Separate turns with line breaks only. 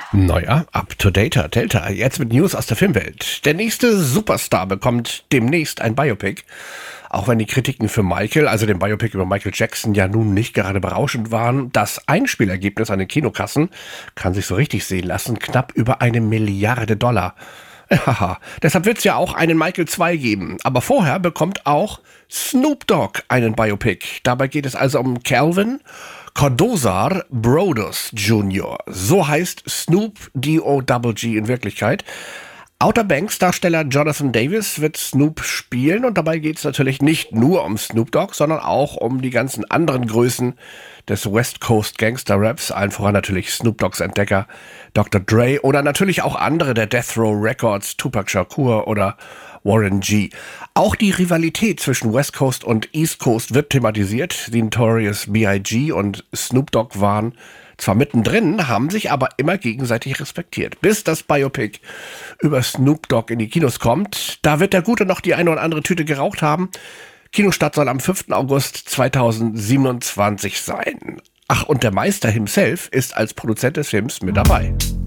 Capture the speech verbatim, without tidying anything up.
Naja, up-to-date, Delta. Jetzt mit News aus der Filmwelt. Der nächste Superstar bekommt demnächst ein Biopic. Auch wenn die Kritiken für Michael, also den Biopic über Michael Jackson, ja nun nicht gerade berauschend waren, das Einspielergebnis an den Kinokassen kann sich so richtig sehen lassen. Knapp über eine Milliarde Dollar. Haha, deshalb wird es ja auch einen Michael zwei geben. Aber vorher bekommt auch Snoop Dogg einen Biopic. Dabei geht es also um Calvin Cordozar Brodus Junior So heißt Snoop D O G G in Wirklichkeit. Outer Banks-Darsteller Jonathan Davis wird Snoop spielen und dabei geht es natürlich nicht nur um Snoop Dogg, sondern auch um die ganzen anderen Größen des West Coast Gangster-Raps, allen voran natürlich Snoop Doggs Entdecker Doktor Dre oder natürlich auch andere der Death Row Records, Tupac Shakur oder Warren G. Auch die Rivalität zwischen West Coast und East Coast wird thematisiert. Die Notorious B I G und Snoop Dogg waren zwar mittendrin, haben sich aber immer gegenseitig respektiert. Bis das Biopic über Snoop Dogg in die Kinos kommt, da wird der Gute noch die eine oder andere Tüte geraucht haben. Kinostart soll am fünften August zweitausendsiebenundzwanzig sein. Ach, und der Meister himself ist als Produzent des Films mit dabei.